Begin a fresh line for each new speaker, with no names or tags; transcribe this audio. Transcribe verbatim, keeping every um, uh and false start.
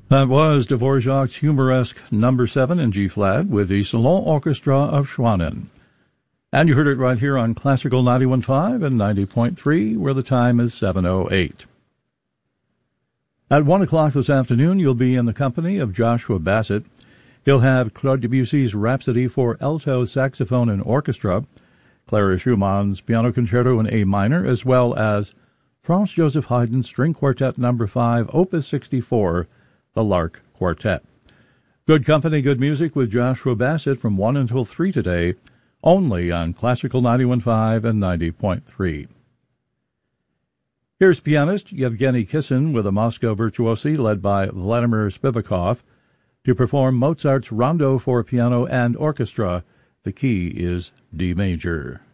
That was Dvorak's humoresque number seven in G-flat with the Salon Orchestra of Schwanen. And you heard it right here on Classical ninety-one point five and ninety point three, where the time is seven oh eight. At one o'clock this afternoon, you'll be in the company of Joshua Bassett. He'll have Claude Debussy's Rhapsody for alto, saxophone, and orchestra, Clara Schumann's Piano Concerto in A minor, as well as Franz Joseph Haydn's String Quartet number five, Opus sixty-four, the Lark Quartet. Good company, good music with Joshua Bassett from one until three today, only on Classical ninety-one point five and ninety point three. Here's pianist Yevgeny Kissin with a Moscow virtuosi led by Vladimir Spivakov to perform Mozart's Rondo for piano and orchestra. The key is D major.